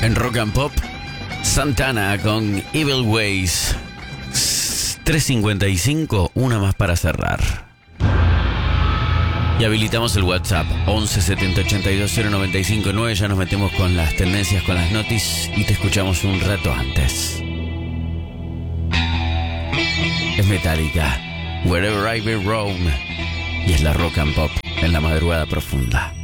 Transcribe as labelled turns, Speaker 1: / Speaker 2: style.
Speaker 1: En Rock and Pop, Santana con Evil Ways. 3:55, una más para cerrar. Y habilitamos el WhatsApp 11 70 82 095 9. Ya nos metemos con las tendencias, con las noticias y te escuchamos un rato antes. Es Metallica, Wherever I Be Roam, y es la Rock and Pop en la madrugada profunda.